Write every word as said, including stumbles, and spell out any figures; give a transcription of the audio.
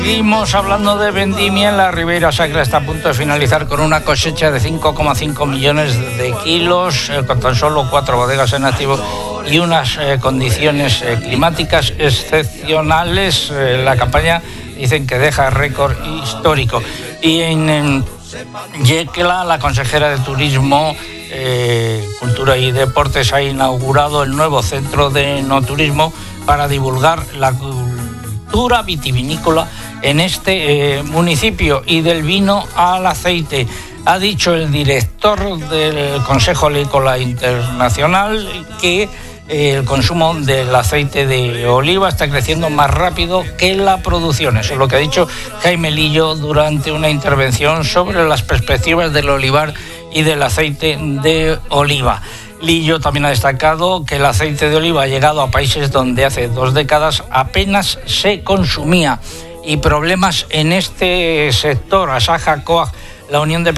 Seguimos hablando de vendimia. En la Ribera Sacra está a punto de finalizar con una cosecha de cinco coma cinco millones de kilos, eh, con tan solo cuatro bodegas en activo y unas eh, condiciones eh, climáticas excepcionales. Eh, la campaña dicen que deja récord histórico. Y en, en Yecla, la consejera de Turismo, eh, Cultura y Deportes ha inaugurado el nuevo centro de enoturismo para divulgar la cultura vitivinícola en este eh, municipio. Y del vino al aceite, ha dicho el director del Consejo Agrícola Internacional que eh, el consumo del aceite de oliva está creciendo más rápido que la producción. Eso es lo que ha dicho Jaime Lillo durante una intervención sobre las perspectivas del olivar y del aceite de oliva. Lillo también ha destacado que el aceite de oliva ha llegado a países donde hace dos décadas apenas se consumía. Y problemas en este sector. Asaja Coag, la Unión de